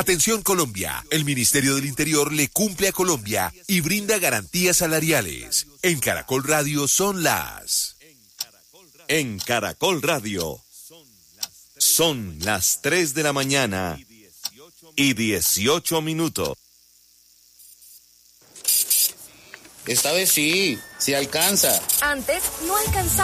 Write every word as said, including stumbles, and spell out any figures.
Atención Colombia, el Ministerio del Interior le cumple a Colombia y brinda garantías salariales. En Caracol Radio son las... En Caracol Radio son las tres de la mañana y dieciocho minutos. Esta vez sí, sí alcanza. Antes no alcanzaba.